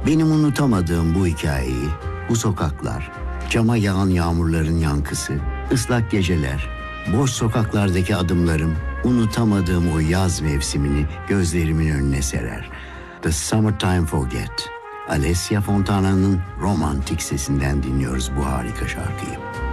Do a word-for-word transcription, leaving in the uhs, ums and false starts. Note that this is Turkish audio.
Benim unutamadığım bu hikayeyi, bu sokaklar, cama yağan yağmurların yankısı, ıslak geceler, boş sokaklardaki adımlarım, unutamadığım o yaz mevsimini gözlerimin önüne serer. The Summertime Forget. Alessia Fontana'nın romantik sesinden dinliyoruz bu harika şarkıyı.